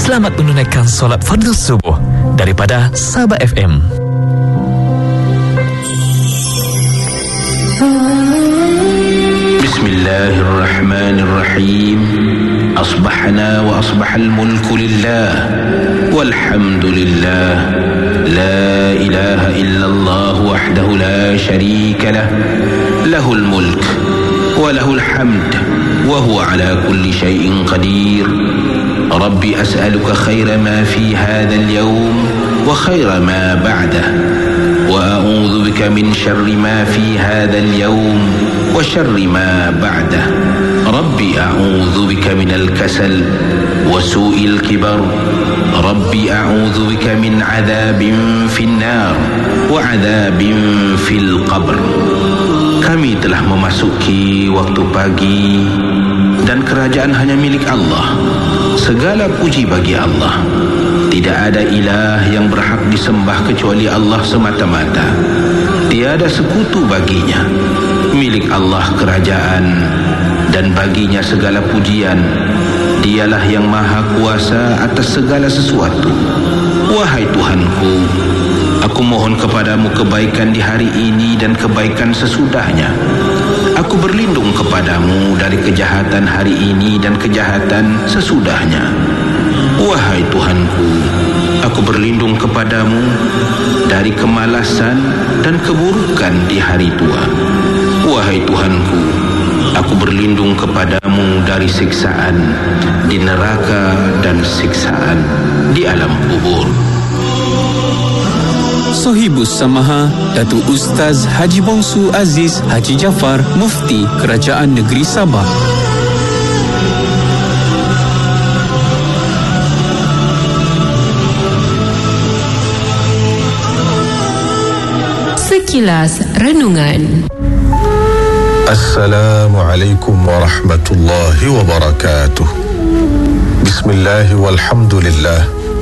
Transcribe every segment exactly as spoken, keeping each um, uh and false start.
Selamat menunaikan solat fardu subuh daripada Sabah F M. Bismillahirrahmanirrahim. Asbahna wa asbahal mulku lillah walhamdulillah. La ilaha illallah wahdahu la syarika lah. Lahul mulk wa lahul hamd wa huwa ala kulli syai'in qadir. Rabbi as'aluka khaira ma fi hadzal yawm wa khaira ma ba'dah wa a'udzu bika min syarri ma fi hadzal yawm wa syarri ma ba'dah. Rabbi a'udzu bika minal kasal wa su'il kibar. Rabbi a'udzu bika min 'adzabin fin nar wa 'adzabin fil qabr. Kami telah memasuki waktu pagi dan kerajaan hanya milik Allah. Segala puji bagi Allah. Tidak ada ilah yang berhak disembah kecuali Allah semata-mata. Tiada sekutu baginya. Milik Allah kerajaan dan baginya segala pujian. Dialah yang maha kuasa atas segala sesuatu. Wahai Tuhanku, aku mohon kepadamu kebaikan di hari ini dan kebaikan sesudahnya. Aku berlindung kepadamu dari kejahatan hari ini dan kejahatan sesudahnya. Wahai Tuhanku, aku berlindung kepadamu dari kemalasan dan keburukan di hari tua. Wahai Tuhanku, aku berlindung kepadamu dari siksaan di neraka dan siksaan di alam kubur. Sohibus Samaha Datuk Ustaz Haji Bongsu Aziz Haji Jaafar, Mufti Kerajaan Negeri Sabah. Sekilas Renungan. Assalamualaikum warahmatullahi wabarakatuh. Bismillah walhamdulillah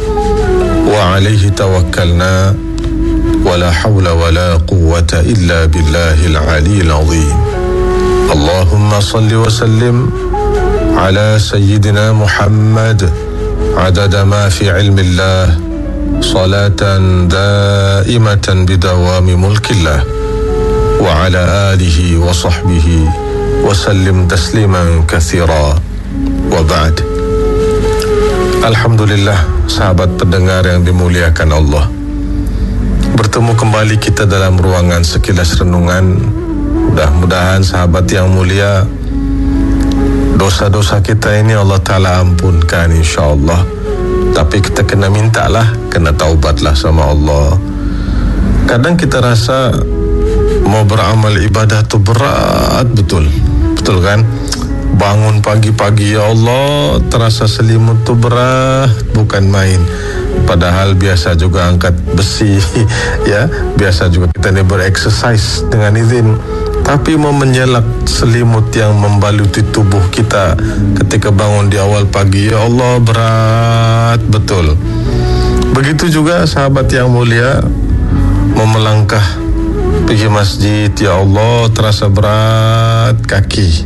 wa alaihi tawakkalna ولا حول ولا قوة إلا بالله العلي العظيم. اللهم صل وسلم على سيدنا محمد عدد ما في علم الله صلاة دائمة بدوام ملك الله وعلى آله وصحبه وسلم تسليما كثيرا وبعد. Alhamdulillah, sahabat pendengar yang dimuliakan Allah, bertemu kembali kita dalam ruangan Sekilas Renungan. Mudah-mudahan sahabat yang mulia, dosa-dosa kita ini Allah Ta'ala ampunkan insyaAllah. Tapi kita kena mintalah, kena taubatlah sama Allah. Kadang kita rasa mau beramal ibadah tu berat betul. Betul kan? Bangun pagi-pagi, ya Allah, terasa selimut tu berat, bukan main. Padahal biasa juga angkat besi, ya, biasa juga kita ni bereksersis dengan izin. Tapi mau menyelak selimut yang membaluti tubuh kita ketika bangun di awal pagi, ya Allah, berat betul. Begitu juga sahabat yang mulia, mau melangkah pergi masjid, ya Allah, terasa berat kaki.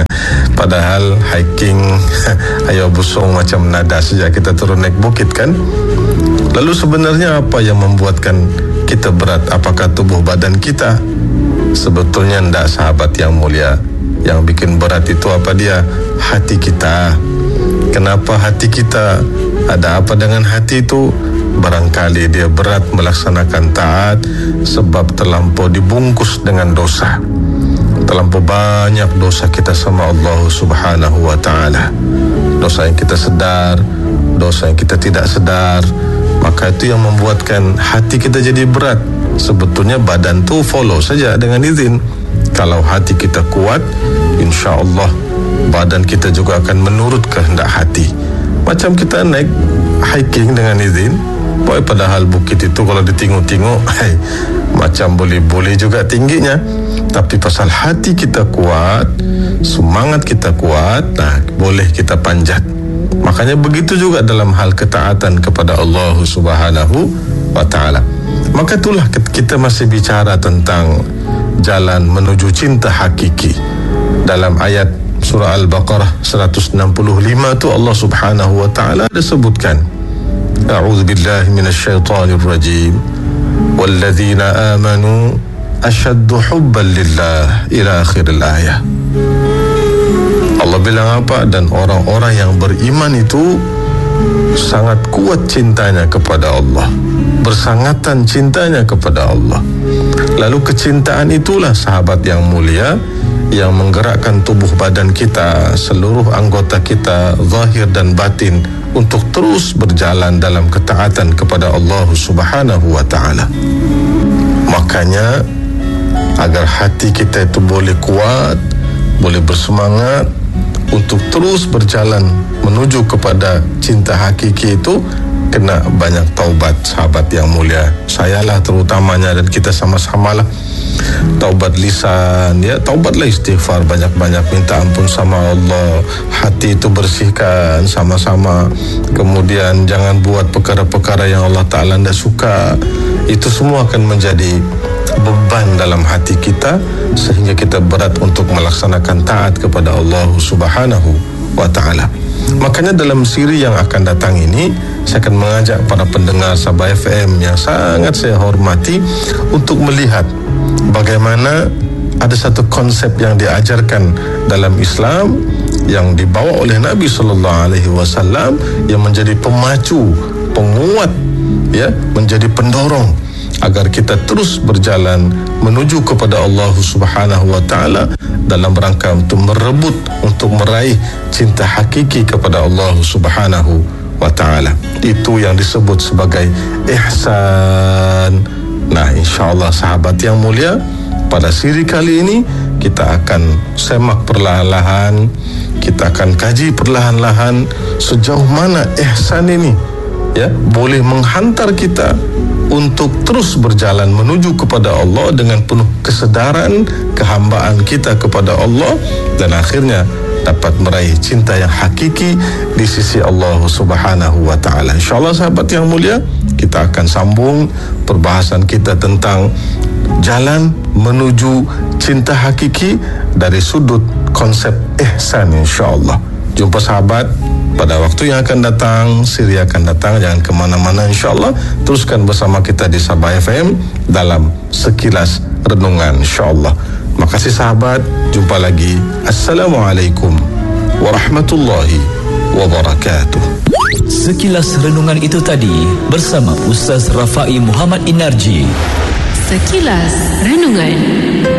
Padahal hiking ayo busung macam nada sejak kita turun naik bukit kan. Lalu sebenarnya apa yang membuatkan kita berat? Apakah tubuh badan kita? Sebetulnya tidak, sahabat yang mulia. Yang bikin berat itu apa dia? Hati kita. Kenapa hati kita? Ada apa dengan hati itu? Barangkali dia berat melaksanakan taat sebab terlampau dibungkus dengan dosa. Terlampau banyak dosa kita sama Allah Subhanahu wa ta'ala. Dosa yang kita sedar, dosa yang kita tidak sedar. Maka itu yang membuatkan hati kita jadi berat. Sebetulnya badan tu follow saja dengan izin. Kalau hati kita kuat, insya Allah badan kita juga akan menurut kehendak hati. Macam kita naik hiking dengan izin, padahal bukit itu kalau ditinguk-tinguk, hai, macam boleh-boleh juga tingginya. Tapi pasal hati kita kuat, semangat kita kuat, nah boleh kita panjat. Makanya begitu juga dalam hal ketaatan kepada Allah Subhanahu wa ta'ala. Maka itulah kita masih bicara tentang jalan menuju cinta hakiki. Dalam ayat surah Al-Baqarah seratus enam puluh lima tu Allah Subhanahu wa taala disebutkan, a'udzubillahi minasyaitonir rajim, walladzina amanu asyaddu hubban lillah, ila akhiril ayah. Allah bilang apa? Dan orang-orang yang beriman itu sangat kuat cintanya kepada Allah, bersangatan cintanya kepada Allah. Lalu kecintaan itulah sahabat yang mulia yang menggerakkan tubuh badan kita, seluruh anggota kita, zahir dan batin, untuk terus berjalan dalam ketaatan kepada Allah Subhanahu wa taala. Makanya agar hati kita itu boleh kuat, boleh bersemangat untuk terus berjalan menuju kepada cinta hakiki itu, kena banyak taubat sahabat yang mulia. Sayalah terutamanya dan kita sama-samalah. Taubat lisan, ya, taubatlah istighfar banyak-banyak, minta ampun sama Allah, hati itu bersihkan sama-sama. Kemudian jangan buat perkara-perkara yang Allah Ta'ala tidak suka. Itu semua akan menjadi beban dalam hati kita sehingga kita berat untuk melaksanakan taat kepada Allah Subhanahu wa Ta'ala. Makanya dalam siri yang akan datang ini, saya akan mengajak para pendengar Sabah F M yang sangat saya hormati untuk melihat bagaimana ada satu konsep yang diajarkan dalam Islam yang dibawa oleh Nabi sallallahu alaihi wasallam yang menjadi pemacu, penguat, ya, menjadi pendorong agar kita terus berjalan menuju kepada Allah Subhanahu wa taala dalam rangka untuk merebut, untuk meraih cinta hakiki kepada Allah Subhanahu wa taala. Itu yang disebut sebagai ihsan. Nah, insya-Allah sahabat yang mulia, pada siri kali ini kita akan semak perlahan-lahan, kita akan kaji perlahan-lahan sejauh mana ihsan ini, ya, boleh menghantar kita untuk terus berjalan menuju kepada Allah dengan penuh kesedaran kehambaan kita kepada Allah, dan akhirnya dapat meraih cinta yang hakiki di sisi Allah Subhanahu wa taala. Insyaallah sahabat yang mulia, kita akan sambung perbahasan kita tentang jalan menuju cinta hakiki dari sudut konsep ihsan, insyaallah. Jumpa sahabat pada waktu yang akan datang, siri akan datang, jangan ke mana-mana insya-Allah. Teruskan bersama kita di Sabah F M dalam Sekilas Renungan insya-Allah. Makasih sahabat, jumpa lagi. Assalamualaikum warahmatullahi wabarakatuh. Sekilas Renungan itu tadi bersama Ustaz Rafai Muhammad Inarji. Sekilas Renungan.